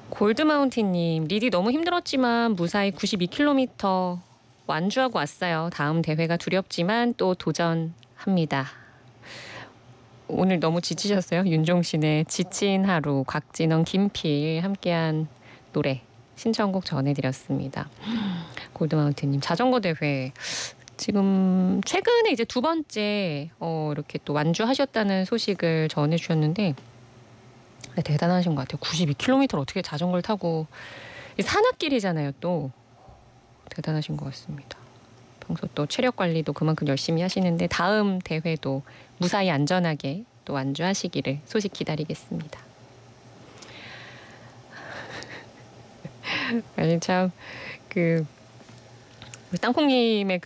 골드마운틴님, 리디 너무 힘들었지만 무사히 92km 완주하고 왔어요. 다음 대회가 두렵지만 또 도전합니다. 오늘 너무 지치셨어요? 윤종신의 지친 하루, 곽진원, 김필 함께한 노래 신청곡 전해드렸습니다. 골드마운틴님, 자전거 대회 지금 최근에 이제 두 번째 이렇게 또 완주하셨다는 소식을 전해주셨는데 대단하신 것 같아요. 92km를 어떻게 자전거를 타고 산악길이잖아요. 또 대단하신 것 같습니다. 평소 또 체력 관리도 그만큼 열심히 하시는데 다음 대회도 무사히 안전하게 또 완주하시기를 소식 기다리겠습니다. 아니 참 땅콩님의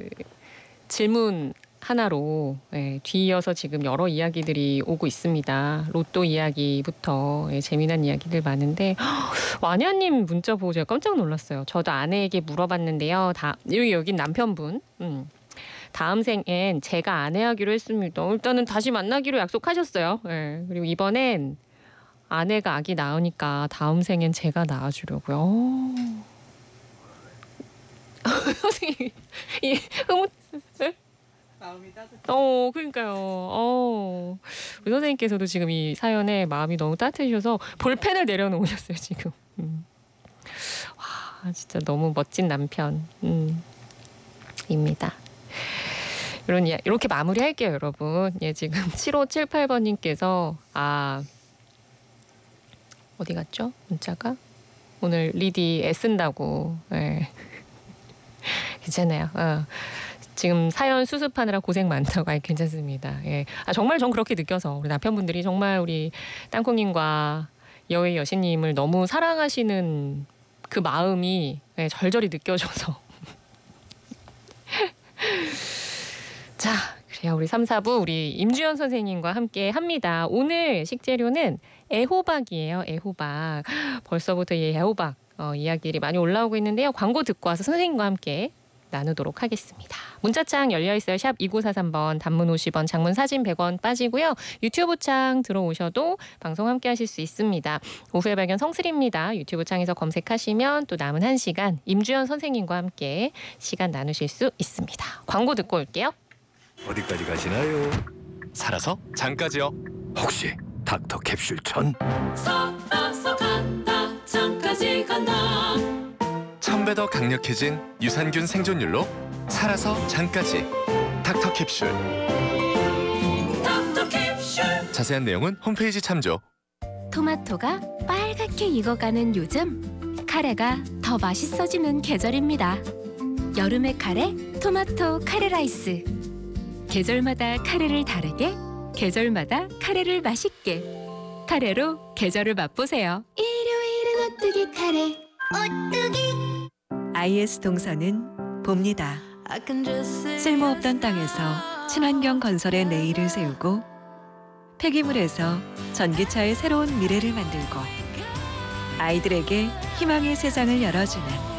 질문 하나로 뒤이어서 지금 여러 이야기들이 오고 있습니다. 로또 이야기부터 재미난 이야기들 많은데 완야님 문자 보고 제가 깜짝 놀랐어요. 저도 아내에게 물어봤는데요. 여긴 남편분. 다음 생엔 제가 아내하기로 했습니다. 일단은 다시 만나기로 약속하셨어요. 그리고 이번엔 아내가 아기 낳으니까 다음 생엔 제가 낳아주려고요. 선생님, 이 흐뭇. 마음이 따뜻해. 그러니까요. 우리 선생님께서도 지금 이 사연에 마음이 너무 따뜻해셔서 볼펜을 내려놓으셨어요, 지금. 와, 진짜 너무 멋진 남편입니다. 이렇게 마무리할게요, 여러분. 지금 7578번님께서 어디 갔죠? 문자가? 오늘 리디 애쓴다고. 괜찮아요. 지금 사연 수습하느라 고생 많다고. 괜찮습니다. 정말 전 그렇게 느껴서 우리 남편분들이 정말 우리 땅콩님과 여의 여신님을 너무 사랑하시는 그 마음이 절절히 느껴져서. 자, 그래요. 우리 3, 4부 우리 임주연 선생님과 함께 합니다. 오늘 식재료는 애호박이에요. 애호박. 벌써부터 이 애호박 이야기들이 많이 올라오고 있는데요. 광고 듣고 와서 선생님과 함께 나누도록 하겠습니다. 문자창 열려있어요. 샵 2943번, 단문 50원, 장문 사진 100원 빠지고요. 유튜브 창 들어오셔도 방송 함께 하실 수 있습니다. 오후의 발견 성슬입니다. 유튜브 창에서 검색하시면 또 남은 1시간 임주연 선생님과 함께 시간 나누실 수 있습니다. 광고 듣고 올게요. 어디까지 가시나요? 살아서 장까지요. 혹시 닥터 캡슐 전? 살아서 간다 장까지 간다. 1000배 더 강력해진 유산균 생존율로 살아서 장까지 닥터 캡슐. 닥터 캡슐. 자세한 내용은 홈페이지 참조. 토마토가 빨갛게 익어가는 요즘, 카레가 더 맛있어지는 계절입니다. 여름의 카레, 토마토 카레 라이스. 계절마다 카레를 다르게, 계절마다 카레를 맛있게. 카레로 계절을 맛보세요. 일요일은 오뚜기 카레. 오뚜기. IS 동서는 봅니다. 쓸모없던 땅에서 친환경 건설의 내일을 세우고 폐기물에서 전기차의 새로운 미래를 만들고 아이들에게 희망의 세상을 열어주는